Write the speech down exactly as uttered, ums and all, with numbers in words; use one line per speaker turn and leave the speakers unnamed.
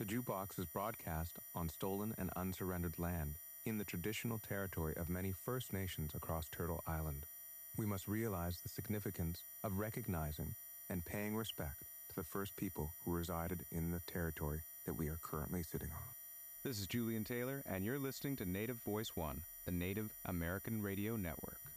jukebox is broadcast on stolen and unsurrendered land in the traditional territory of many First Nations across Turtle Island. We must realize the significance of recognizing and paying respect to the first people who resided in the territory that we are currently sitting on.
This is Julian Taylor, and you're listening to Native Voice One, the Native American Radio Network.